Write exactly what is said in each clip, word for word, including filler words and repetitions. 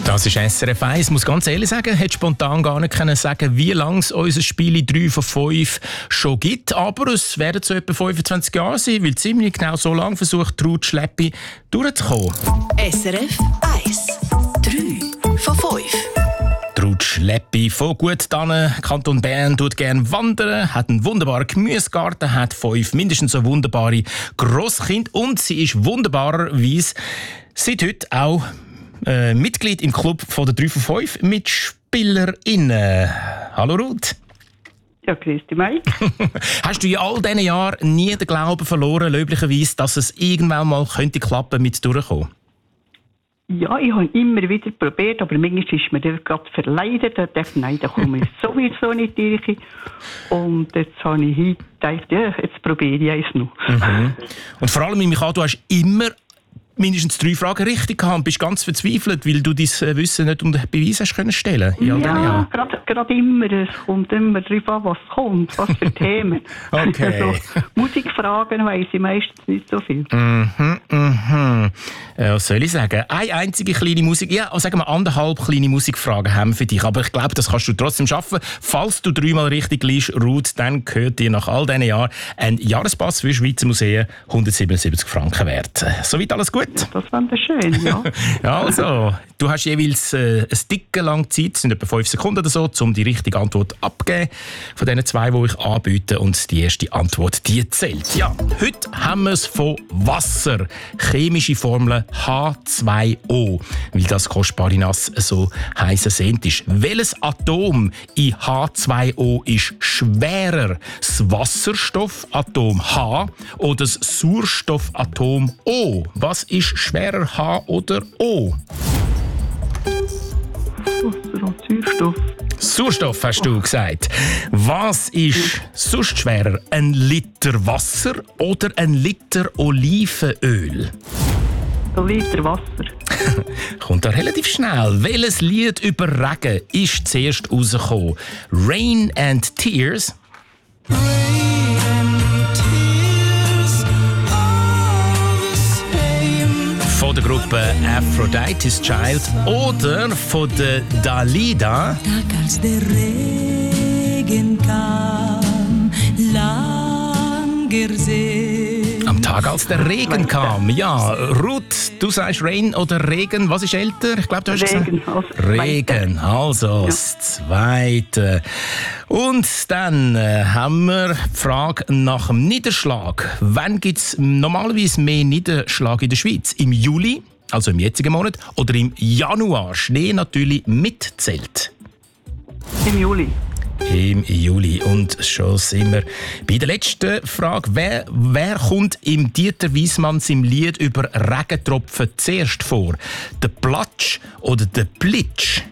Das ist S R F eins. Ich muss ganz ehrlich sagen, hätte spontan gar nicht können sagen, wie lange es unser Spiel drei von fünf schon gibt. Aber es werden so etwa fünfundzwanzig Jahre sein, weil ziemlich genau so lange versucht Ruth Schleppi durchzukommen. S R F eins. drei von fünf. Ruth Schleppi von Gutdannen, Kanton Bern, tut gerne wandern, hat einen wunderbaren Gemüsegarten, hat fünf mindestens so wunderbare Grosskinder und sie ist wunderbarerweise seit heute auch äh, Mitglied im Club von der drei von fünf MitspielerInnen. Hallo Ruth. Ja, grüß dich, Mike. Hast du in all diesen Jahren nie den Glauben verloren, löblicherweise, dass es irgendwann mal könnte klappen mit durchkommen? Ja, ich habe immer wieder probiert, aber manchmal ist mir das gerade verleidet. Da dachte ich, nein, da komme ich sowieso nicht durch. Und jetzt habe ich heute gedacht, ja, jetzt probiere ich es noch. Mhm. Und vor allem, Michael, du hast immer mindestens drei Fragen richtig gehabt und bist ganz verzweifelt, weil du dein Wissen nicht unter Beweis hast können stellen. Ja, gerade immer. Es kommt immer darauf an, was kommt, was für Themen. Okay. Also, Musikfragen weiss ich meistens nicht so viel. Mhm, mhm. Äh, was soll ich sagen? Eine einzige kleine Musik, ja, sagen wir anderthalb kleine Musikfragen haben wir für dich. Aber ich glaube, das kannst du trotzdem schaffen. Falls du dreimal richtig liest, Ruth, dann gehört dir nach all diesen Jahren ein Jahrespass für Schweizer Museen, hundertsiebenundsiebzig Franken wert. Soweit alles gut? Ja, das wäre schön, ja. Ja, also, du hast jeweils äh, ein Stück lang Zeit, es sind etwa fünf Sekunden oder so, um die richtige Antwort abzugeben. Von diesen zwei, die ich anbiete. Und die erste Antwort, die zählt. Ja, heute haben wir es von Wasser. Chemische Formel H zwei O. Weil das kostbare Nass so heiß ersehnt ist. Welches Atom in H zwei O ist schwerer? Das Wasserstoffatom H oder das Sauerstoffatom O? Was ist schwerer, H oder O? Wasser und Sauerstoff. Sauerstoff, hast du gesagt. Was ist sonst schwerer? Ein Liter Wasser oder ein Liter Olivenöl? Ein Liter Wasser. Kommt da relativ schnell. Welches Lied über Regen ist zuerst rausgekommen? Rain and Tears? Von der Gruppe Aphrodite's Child oder von der Dalida? Tag als der Regen kam, langer See. Am Tag, als der Regen kam. Ja, Ruth, du sagst Rain oder Regen. Was ist älter? Ich glaube, du hast Regen, gesagt als Regen, also Ja. das Zweite. Und dann äh, haben wir die Frage nach dem Niederschlag. Wann gibt es normalerweise mehr Niederschlag in der Schweiz? Im Juli, also im jetzigen Monat, oder im Januar? Schnee natürlich mitzählt. Im Juli. Im Juli. Und schon sind wir bei der letzten Frage. Wer, wer kommt im Dieter Wiesmann im Lied über Regentropfen zuerst vor? Der Platsch oder der Plitsch?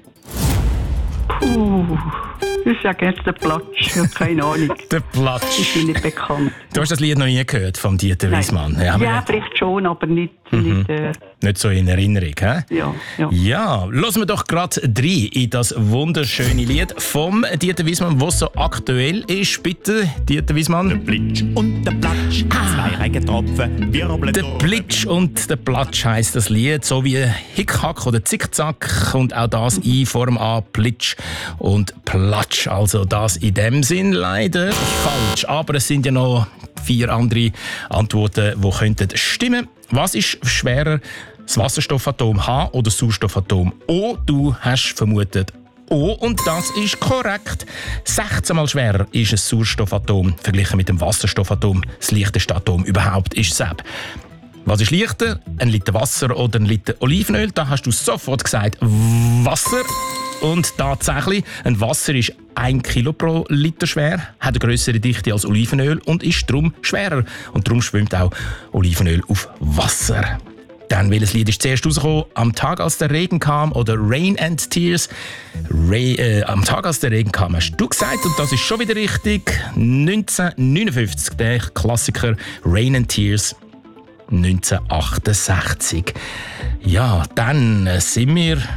Puh, ich sage jetzt den Platsch. Ich habe keine Ahnung. Der Platsch. Ich bin nicht bekannt. Du hast das Lied noch nie gehört vom Dieter Wiesmann? Ja, aber ja vielleicht schon, aber nicht, mhm. nicht, äh, nicht so in Erinnerung, hä? ja, ja. Ja, hören wir doch gerade rein in das wunderschöne Lied vom Dieter Wiesmann, das so aktuell ist. Bitte, Dieter Wiesmann. Der Blitsch und der Platsch, zwei Regentropfen wirbeln Der durch. Blitsch und der Platsch heisst das Lied, so wie Hickhack oder Zickzack und auch das I Form A, Plitsch und Platsch. Also das in dem Sinn leider falsch, aber es sind ja noch vier andere Antworten, die könnten stimmen. Was ist schwerer, das Wasserstoffatom H oder das Sauerstoffatom O? Du hast vermutet O und das ist korrekt. sechzehn Mal schwerer ist ein Sauerstoffatom verglichen mit dem Wasserstoffatom. Das leichteste Atom überhaupt ist S A B. Was ist leichter? Ein Liter Wasser oder ein Liter Olivenöl? Da hast du sofort gesagt Wasser. Und tatsächlich, ein Wasser ist ein Kilo pro Liter schwer, hat eine grössere Dichte als Olivenöl und ist darum schwerer. Und darum schwimmt auch Olivenöl auf Wasser. Dann, welches Lied ist zuerst rausgekommen? Am Tag, als der Regen kam oder Rain and Tears? Ray, äh, am Tag, als der Regen kam, hast du gesagt. Und das ist schon wieder richtig. neunzehnhundertneunundfünfzig, der Klassiker Rain and Tears. neunzehnhundertachtundsechzig. Ja, dann sind wir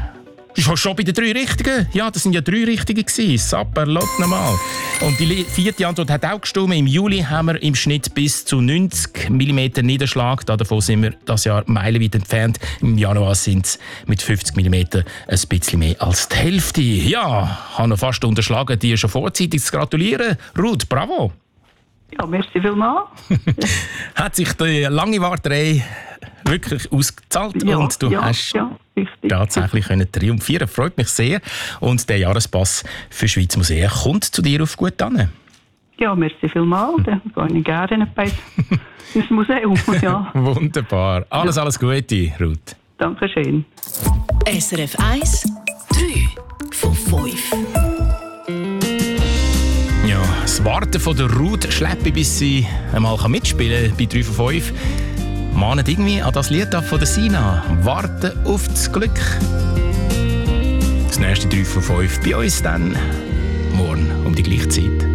Du bist schon bei den drei Richtigen. Ja, das sind ja drei Richtige gewesen. Sapperlot nochmal. Und die vierte Antwort hat auch gestimmt. Im Juli haben wir im Schnitt bis zu neunzig Millimeter Niederschlag. Davon sind wir das Jahr meilenweit entfernt. Im Januar sind es mit fünfzig Millimeter ein bisschen mehr als die Hälfte. Ja, habe noch fast unterschlagen, dir schon vorzeitig zu gratulieren. Ruth, bravo. Ja, merci vielmals. Hat sich die lange Warterei wirklich ausgezahlt Ja, und du ja, hast ja, richtig. tatsächlich können triumphieren. Freut mich sehr. Und der Jahrespass für Schweiz Museen kommt zu dir auf gut an. Ja, merci vielmals. Dann gehe ich gerne bei ins Museum. Ja, Wunderbar. Alles, alles Gute, Ruth. danke schön. S R F eins, drei von fünf. Ja, das Warten von der Ruth schleppe, bis sie einmal mitspielen kann bei drei von fünf. Mahnet irgendwie an das Lied ab von der Sina. Warten auf das Glück. Das nächste drei von fünf bei uns dann morgen um die gleiche Zeit.